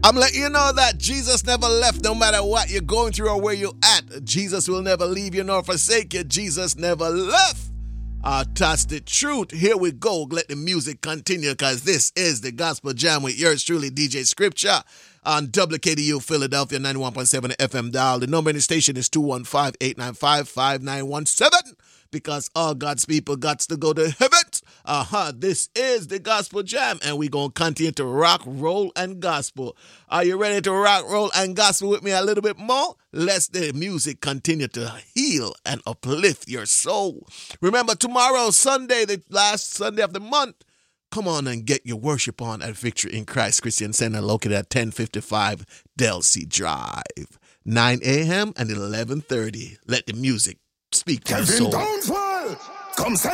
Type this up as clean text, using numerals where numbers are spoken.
I'm letting you know that Jesus never left. No matter what you're going through or where you're at, Jesus will never leave you nor forsake you. Jesus never left. That's the truth. Here we go. Let the music continue, because this is the Gospel Jam with yours truly, DJ Scripture, on WKDU Philadelphia 91.7 FM dial. The number in the station is 215-895-5917, because all God's people got to go to heaven. This is the Gospel Jam, and we're going to continue to rock, roll, and gospel. Are you ready to rock, roll, and gospel with me a little bit more? Let the music continue to heal and uplift your soul. Remember, tomorrow, Sunday, the last Sunday of the month, come on and get your worship on at Victory in Christ Christian Center, located at 1055 Delsea Drive, 9 a.m. and 11:30. Let the music speak to your soul. Kevin Downswell, come